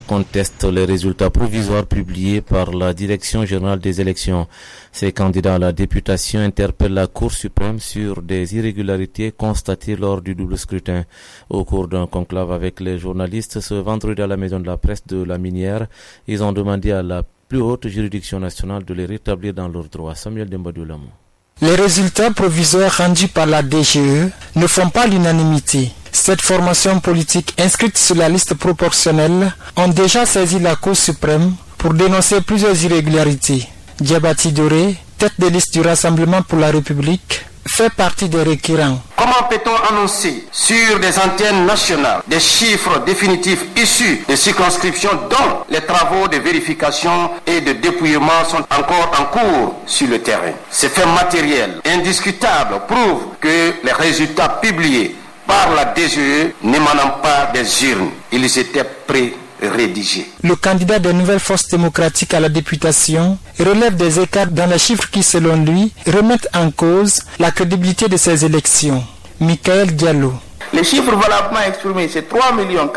contestent les résultats provisoires publiés par la Direction générale des élections. Ces candidats à la députation interpellent la Cour suprême sur des irrégularités constatées lors du double scrutin. Au cours d'un conclave avec les journalistes ce vendredi à la Maison de la Presse de la Minière, ils ont demandé à la plus haute juridiction nationale de les rétablir dans leurs droits. Samuel Dembadoulamou. Les résultats provisoires rendus par la DGE ne font pas l'unanimité. Cette formation politique inscrite sur la liste proportionnelle ont déjà saisi la Cour suprême pour dénoncer plusieurs irrégularités. Diabati Doré, tête de liste du Rassemblement pour la République, fait partie des requérants. Comment peut-on annoncer sur des antennes nationales des chiffres définitifs issus de circonscriptions dont les travaux de vérification et de dépouillement sont encore en cours sur le terrain? Ces faits matériels indiscutables prouvent que les résultats publiés par la DGE n'émanant pas des urnes, ils étaient rédigé. Le candidat des nouvelles forces démocratiques à la députation relève des écarts dans les chiffres qui, selon lui, remettent en cause la crédibilité de ces élections. Michael Diallo. Les chiffres valablement exprimés, c'est 3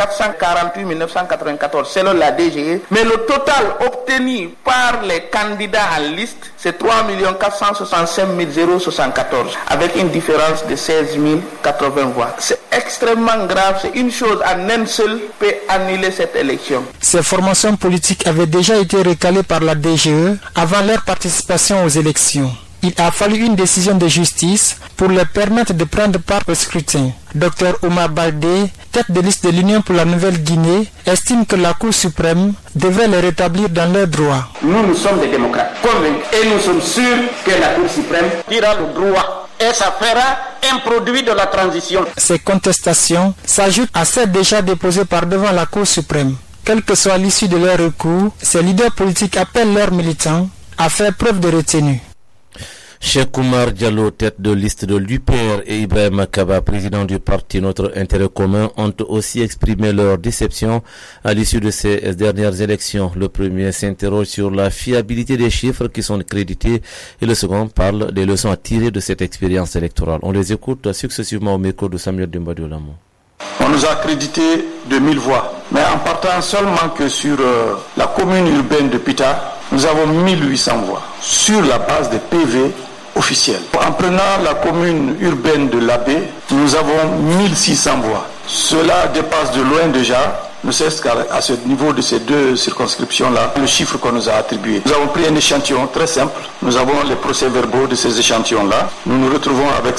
448 994 selon la DGE, mais le total obtenu par les candidats en liste, c'est 3 465 074, avec une différence de 16 080 voix. C'est extrêmement grave, c'est une chose en un seul peut annuler cette élection. Ces formations politiques avaient déjà été recalées par la DGE avant leur participation aux élections. Il a fallu une décision de justice pour leur permettre de prendre part au scrutin. Dr Omar Baldé, tête de liste de l'Union pour la Nouvelle-Guinée, estime que la Cour suprême devrait les rétablir dans leurs droits. Nous sommes des démocrates convaincus et nous sommes sûrs que la Cour suprême dira le droit et ça fera un produit de la transition. Ces contestations s'ajoutent à celles déjà déposées par devant la Cour suprême. Quelle que soit l'issue de leur recours, ces leaders politiques appellent leurs militants à faire preuve de retenue. Cheikh Oumar Diallo, tête de liste de l'UPR, et Ibrahim Kaba, président du parti Notre Intérêt Commun, ont aussi exprimé leur déception à l'issue de ces dernières élections. Le premier s'interroge sur la fiabilité des chiffres qui sont crédités et le second parle des leçons à tirer de cette expérience électorale. On les écoute successivement au micro de Samuel Dembadoulamou. On nous a crédité de 1000 voix, mais en partant seulement que sur la commune urbaine de Pita, nous avons 1800 voix sur la base des PV officiels. En prenant la commune urbaine de l'Abbé, nous avons 1600 voix. Cela dépasse de loin déjà, ne serait-ce qu'à ce niveau de ces deux circonscriptions-là, le chiffre qu'on nous a attribué. Nous avons pris un échantillon très simple. Nous avons les procès-verbaux de ces échantillons-là. Nous nous retrouvons avec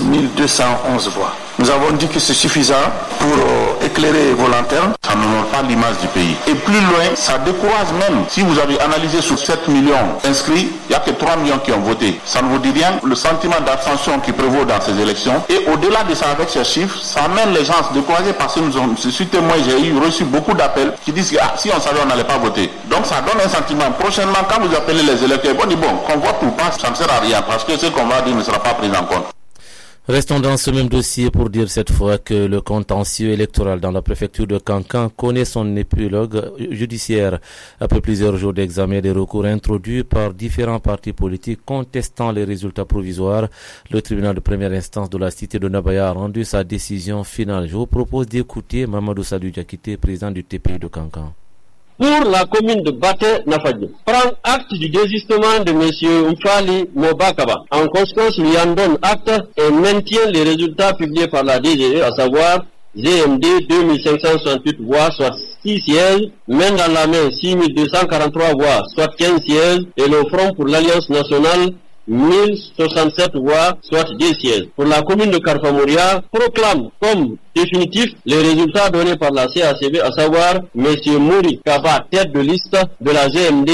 7211 voix. Nous avons dit que c'est suffisant pour éclairer vos lanternes. Ça n'honore pas l'image du pays. Et plus loin, ça décourage même. Si vous avez analysé sur 7 millions inscrits, il n'y a que 3 millions qui ont voté. Ça ne vous dit rien. Le sentiment d'abstention qui prévaut dans ces élections. Et au-delà de ça, avec ces chiffres, ça amène les gens à se décourager parce que je suis témoin, j'ai reçu beaucoup d'appels qui disent que si on savait, on n'allait pas voter. Donc ça donne un sentiment. Prochainement, quand vous appelez les électeurs, on dit qu'on vote ou pas, ça ne sert à rien parce que ce qu'on va dire ne sera pas pris en compte. Restons dans ce même dossier pour dire cette fois que le contentieux électoral dans la préfecture de Kankan connaît son épilogue judiciaire. Après plusieurs jours d'examen des recours introduits par différents partis politiques contestant les résultats provisoires, le tribunal de première instance de la cité de Nabaya a rendu sa décision finale. Je vous propose d'écouter Mamadou Salou Diakité, président du TPI de Kankan. Pour la commune de Baté-Nafadji, prend acte du désistement de M. Oufali Mobakaba. En conséquence, lui en donne acte et maintient les résultats publiés par la DGE, à savoir GMD 2568 voix, soit 6 sièges, main dans la main 6243 voix, soit 15 sièges, et le Front pour l'Alliance nationale 1067 voix, soit 10 sièges. Pour la commune de Karfamouria, proclame comme définitif les résultats donnés par la CACB, à savoir M. Mouri Kaba, tête de liste de la GMD,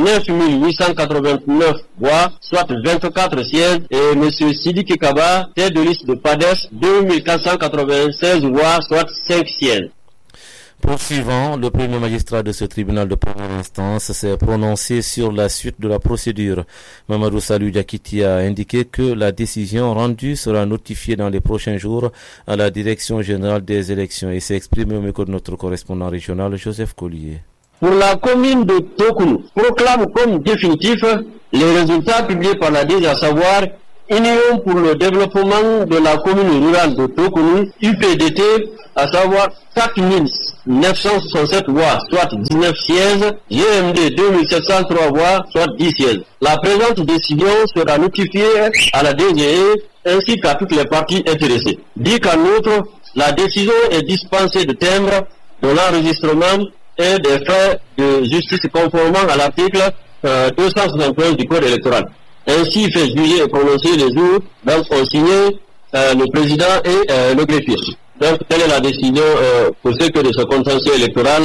9889 voix, soit 24 sièges, et M. Sidiki Kaba, tête de liste de PADES, 2496 voix, soit 5 sièges. Poursuivant, le premier magistrat de ce tribunal de première instance s'est prononcé sur la suite de la procédure. Mamadou Salou Diakité a indiqué que la décision rendue sera notifiée dans les prochains jours à la direction générale des élections et s'est exprimé au micro de notre correspondant régional Joseph Collier. Pour la commune de Tokoulou, proclame comme définitif les résultats publiés par la DGE, à savoir Union pour le développement de la commune rurale de Tokounou, UPDT, à savoir 4967 voix, soit 19 sièges, GMD 2703 voix, soit 10 sièges. La présente décision sera notifiée à la DGE ainsi qu'à toutes les parties intéressées. Dit qu'en outre, la décision est dispensée de timbre, de l'enregistrement et des frais de justice conformément à l'article 271 du Code électoral. Ainsi fait juger et prononcer les jours dont ont signé le président et le greffier. Donc, telle est la décision pour ce que de ce contentieux électoral.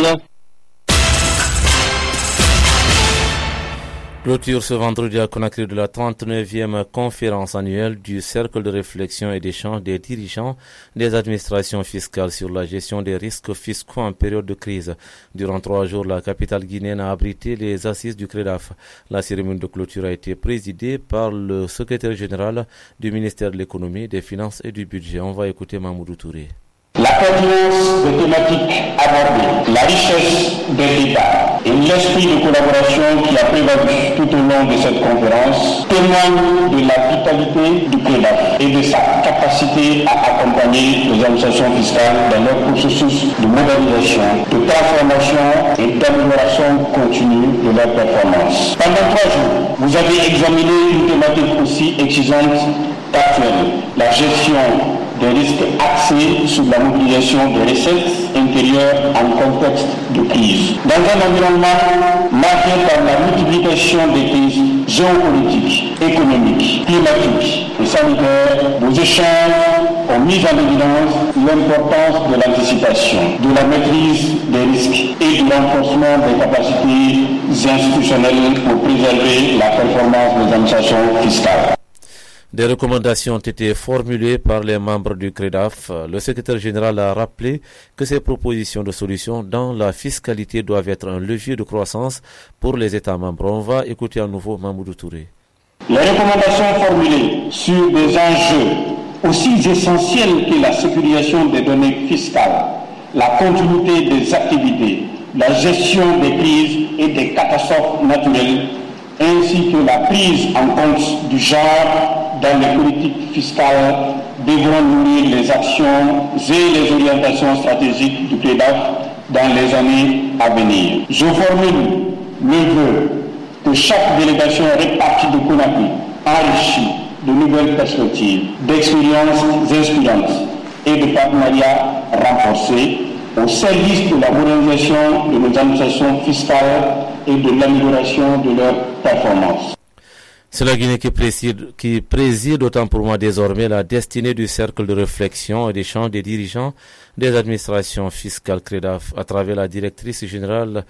Clôture ce vendredi à Conakry de la 39e conférence annuelle du Cercle de réflexion et d'échange des dirigeants des administrations fiscales sur la gestion des risques fiscaux en période de crise. Durant 3 jours, la capitale guinéenne a abrité les assises du CREDAF. La cérémonie de clôture a été présidée par le secrétaire général du ministère de l'économie, des finances et du budget. On va écouter Mamoudou Touré. La pertinence des thématiques abordées, la richesse des débats et l'esprit de collaboration qui a prévalu tout au long de cette conférence témoignent de la vitalité du CREDAF et de sa capacité à accompagner les administrations fiscales dans leur processus de modernisation, de transformation et d'amélioration continue de leur performance. Pendant 3 jours, vous avez examiné une thématique aussi exigeante qu'actuelle, la gestion des risques axés sur la mobilisation des recettes intérieures en contexte de crise. Dans un environnement marqué par la multiplication des crises géopolitiques, économiques, climatiques et sanitaires, vos échanges ont mis en évidence l'importance de l'anticipation, de la maîtrise des risques et du renforcement des capacités institutionnelles pour préserver la performance des administrations fiscales. Des recommandations ont été formulées par les membres du CREDAF. Le secrétaire général a rappelé que ces propositions de solutions dans la fiscalité doivent être un levier de croissance pour les États membres. On va écouter à nouveau Mamoudou Touré. Les recommandations formulées sur des enjeux aussi essentiels que la sécurisation des données fiscales, la continuité des activités, la gestion des crises et des catastrophes naturelles, ainsi que la prise en compte du genre dans les politiques fiscales devront nourrir les actions et les orientations stratégiques du CREDAF dans les années à venir. Je formule le vœu que chaque délégation répartie de Conakry enrichie de nouvelles perspectives, d'expériences inspirantes et de partenariats renforcés au service de la modernisation de nos administrations fiscales et de l'amélioration de leur performance. C'est la Guinée qui préside autant pour moi désormais la destinée du cercle de réflexion et d'échange des dirigeants des administrations fiscales CREDAF à travers la directrice générale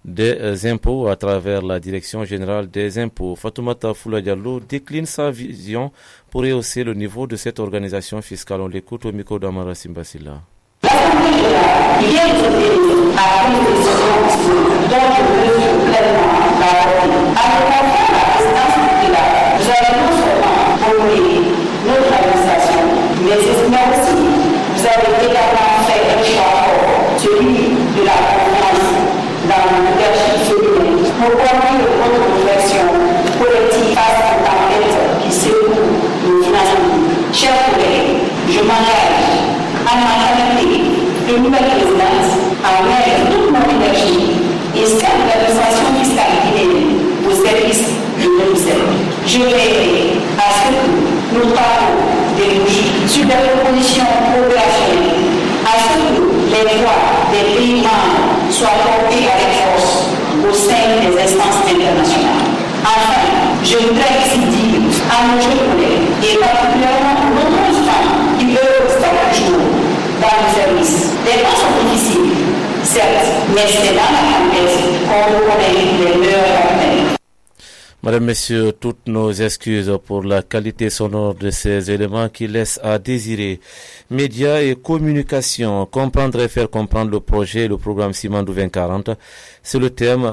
des impôts, à travers la direction générale des impôts. Fatoumata Foula Diallo décline sa vision pour rehausser le niveau de cette organisation fiscale. On l'écoute au micro d'Amara Simbasila. L'Assemblée générale vient de se à une décision dont je mesure pleinement la portée. En confiant la présidence du CREDAF, nous allons non seulement honorer notre administration, mais aussi vous avez également fait un choix fort, celui de la confiance dans le leadership féminin, pour conduire votre réflexion collective face aux tempêtes qui secouent nos finances publiques. Chers collègues, je m'engage à ma qualité de nouvelle présidente à mettre toute mon énergie et celle de l'administration fiscale guinéenne au service de nos services. Je veillerai à ce que nos travaux débouchent sur des propositions opérationnelles, à ce que les voix des pays membres soient portées avec force au sein des instances internationales. Enfin, je voudrais ici dire à nos jeunes collègues et particulièrement aux nombreuses femmes qui œuvrent chaque jour dans le service. Les temps sont difficiles, certes, mais c'est dans la tempête qu'on reconnaît les meilleurs partenaires. Madame, Messieurs, toutes nos excuses pour la qualité sonore de ces éléments qui laissent à désirer. Médias et communication, comprendre et faire comprendre le projet et le programme Simandou 2040, c'est le thème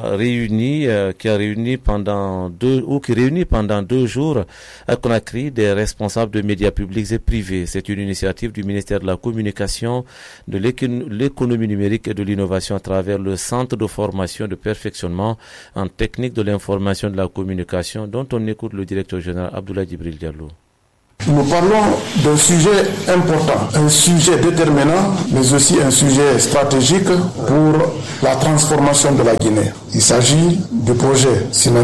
qui réunit pendant 2 jours à Conakry des responsables de médias publics et privés. C'est une initiative du ministère de la Communication, de l'économie numérique et de l'innovation à travers le Centre de formation et de perfectionnement en technique de l'information de la communication dont on écoute le directeur général Abdoulaye Djibril Diallo. Nous parlons d'un sujet important, un sujet déterminant, mais aussi un sujet stratégique pour la transformation de la Guinée. Il s'agit du projet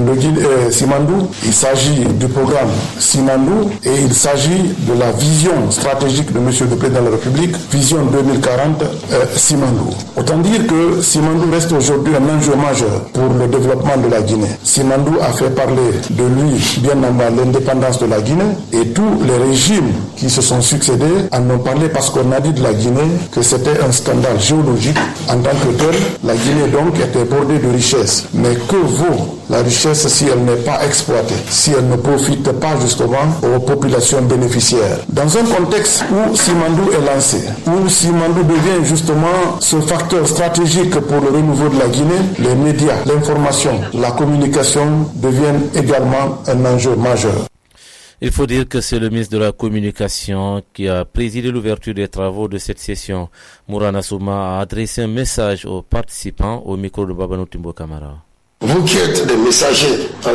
Simandou, il s'agit du programme Simandou et il s'agit de la vision stratégique de M. le Président de la République, vision 2040 Simandou. Autant dire que Simandou reste aujourd'hui un enjeu majeur pour le développement de la Guinée. Simandou a fait parler de lui bien avant l'indépendance de la Guinée et tous les régimes qui se sont succédés en ont parlé parce qu'on a dit de la Guinée que c'était un scandale géologique. En tant que tel, la Guinée donc était bordée de richesses. Mais que vaut la richesse si elle n'est pas exploitée, si elle ne profite pas justement aux populations bénéficiaires? Dans un contexte où Simandou est lancé, où Simandou devient justement ce facteur stratégique pour le renouveau de la Guinée, les médias, l'information, la communication deviennent également un enjeu majeur. Il faut dire que c'est le ministre de la Communication qui a présidé l'ouverture des travaux de cette session. Mourana Souma a adressé un message aux participants au micro de Babanou Timbo Camara. Vous qui êtes des messagers en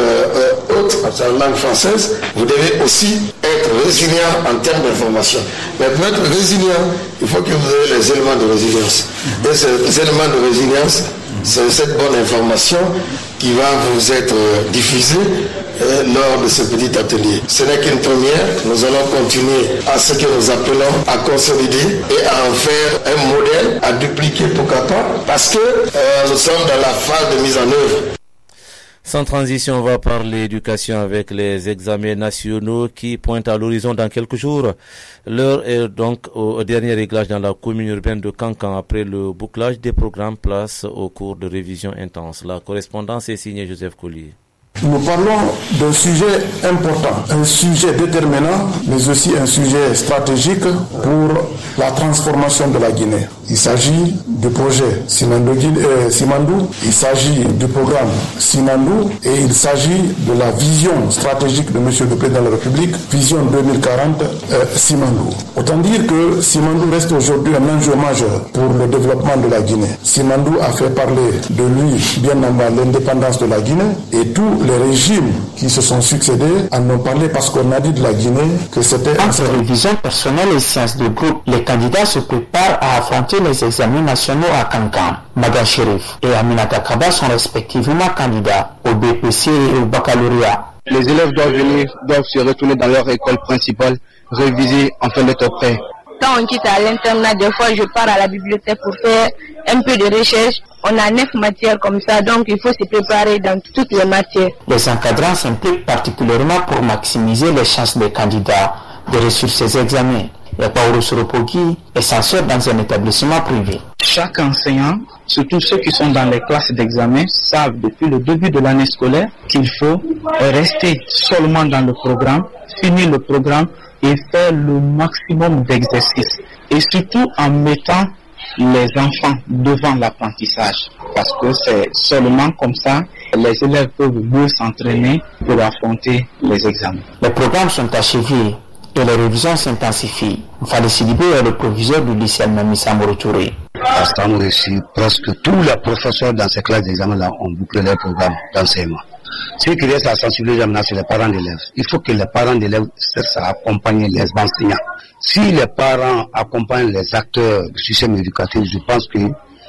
langue haute, en langue française, vous devez aussi être résilient en termes d'information. Mais pour être résilient, il faut que vous ayez les éléments de résilience. Et ces éléments de résilience, c'est cette bonne information qui va vous être diffusée lors de ce petit atelier. Ce n'est qu'une première, nous allons continuer à ce que nous appelons à consolider et à en faire un modèle à dupliquer pourquoi pas, parce que nous sommes dans la phase de mise en œuvre. Sans transition, on va parler éducation avec les examens nationaux qui pointent à l'horizon dans quelques jours. L'heure est donc au dernier réglage dans la commune urbaine de Kankan après le bouclage des programmes place au cours de révision intense. La correspondance est signée Joseph Collier. Nous parlons d'un sujet important, un sujet déterminant, mais aussi un sujet stratégique pour la transformation de la Guinée. Il s'agit du projet Simandou, il s'agit du programme Simandou et il s'agit de la vision stratégique de M. le Président de la République, vision 2040 Simandou. Autant dire que Simandou reste aujourd'hui un enjeu majeur pour le développement de la Guinée. Simandou a fait parler de lui bien avant l'indépendance de la Guinée et tous les régimes qui se sont succédés en ont parlé parce qu'on a dit de la Guinée que c'était... Entre révision personnelle et sciences de groupe, les candidats se préparent à affronter les examens nationaux à Kankan. Maga Chérif et Aminata Kaba sont respectivement candidats au BPC et au baccalauréat. Les élèves doivent se retourner dans leur école principale, réviser afin d'être prêts. Quand on quitte à l'internat, des fois je pars à la bibliothèque pour faire un peu de recherche. On a 9 matières comme ça, donc il faut se préparer dans toutes les matières. Les encadrants s'impliquent particulièrement pour maximiser les chances des candidats de réussir ces examens. Et Paolo Soropogui est censeur dans un établissement privé. Chaque enseignant, surtout ceux qui sont dans les classes d'examen, savent depuis le début de l'année scolaire qu'il faut rester seulement dans le programme, finir le programme et faire le maximum d'exercices. Et surtout en mettant les enfants devant l'apprentissage. Parce que c'est seulement comme ça que les élèves peuvent mieux s'entraîner pour affronter les examens. Les programmes sont achevés et les révisions s'intensifient. Fallait Sidibé est le proviseur du lycée Mamissa Morotouré. À ce temps réussi, presque tous les professeurs dans ces classes d'examen-là ont bouclé les programmes d'enseignement. Ce qui reste à sensibiliser maintenant, c'est les parents d'élèves. Il faut que les parents d'élèves cessent à accompagner les enseignants. Si les parents accompagnent les acteurs du système éducatif, je pense que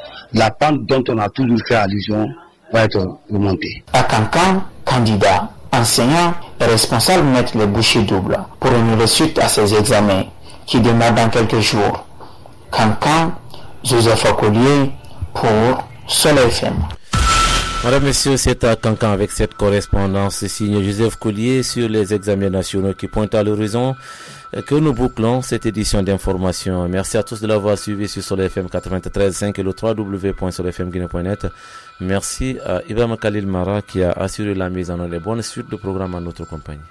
la pente dont on a toujours fait allusion va être remontée. À Kankan, candidats, enseignants et responsables mettent les bouchées doubles pour une réussite à ces examens qui démarrent dans quelques jours. Kankan, Joseph Collier pour Soleil FM. Madame, Messieurs, c'est à Kankan avec cette correspondance signée Joseph Collier sur les examens nationaux qui pointent à l'horizon que nous bouclons cette édition d'information. Merci à tous de l'avoir suivi sur Soleil FM 93.5 et le www.solefmguinée.net. Merci à Ibrahim Khalil Mara qui a assuré la mise en œuvre des bonnes suites de programme à notre compagnie.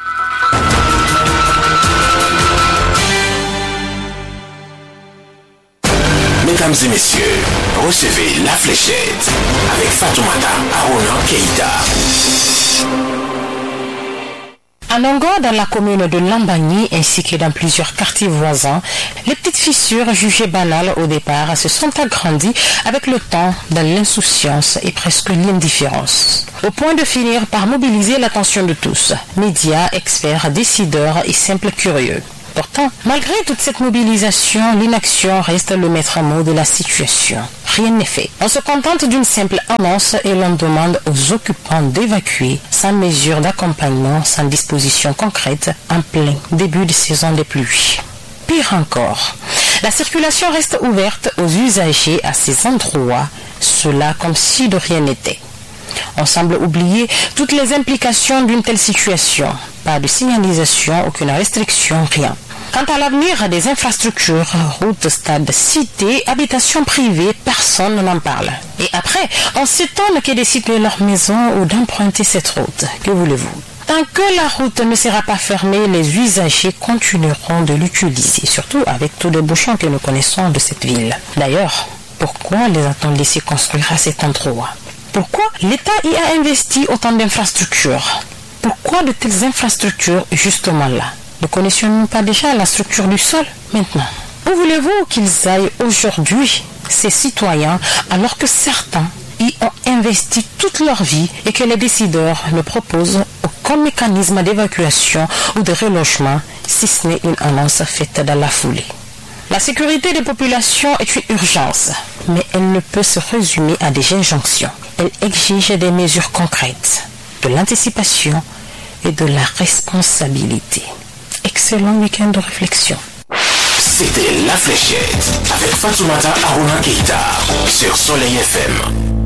Mesdames et messieurs, recevez La Fléchette avec Fatoumata Arona Keïta. À Nongo, dans la commune de Lambagny, ainsi que dans plusieurs quartiers voisins, les petites fissures jugées banales au départ se sont agrandies avec le temps dans l'insouciance et presque l'indifférence, au point de finir par mobiliser l'attention de tous, médias, experts, décideurs et simples curieux. Pourtant, malgré toute cette mobilisation, l'inaction reste le maître mot de la situation. Rien n'est fait. On se contente d'une simple annonce et l'on demande aux occupants d'évacuer sans mesure d'accompagnement, sans disposition concrète, en plein début de saison des pluies. Pire encore, la circulation reste ouverte aux usagers à ces endroits, cela comme si de rien n'était. On semble oublier toutes les implications d'une telle situation. Pas de signalisation, aucune restriction, rien. Quant à l'avenir des infrastructures, routes, stades, cités, habitations privées, personne n'en parle. Et après, on s'étonne qu'ils décident de leur maison ou d'emprunter cette route. Que voulez-vous? Tant que la route ne sera pas fermée, les usagers continueront de l'utiliser, surtout avec tous les bouchons que nous connaissons de cette ville. D'ailleurs, pourquoi les a-t-on laissés construire à cet endroit? Pourquoi l'État y a investi autant d'infrastructures? Pourquoi de telles infrastructures justement là? Ne connaissions-nous pas déjà la structure du sol? Maintenant, où voulez-vous qu'ils aillent aujourd'hui, ces citoyens, alors que certains y ont investi toute leur vie et que les décideurs ne proposent aucun mécanisme d'évacuation ou de relogement, si ce n'est une annonce faite dans la foulée? La sécurité des populations est une urgence, mais elle ne peut se résumer à des injonctions. Elle exige des mesures concrètes, de l'anticipation et de la responsabilité. Excellent week-end de réflexion. C'était La Fléchette avec Fatoumata Aruna Keita sur Soleil FM.